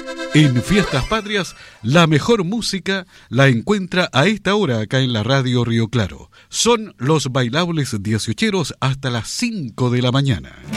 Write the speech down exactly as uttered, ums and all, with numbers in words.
En Fiestas Patrias, la mejor música la encuentra a esta hora acá en la radio Río Claro. Son los bailables dieciocheros hasta las cinco de la mañana.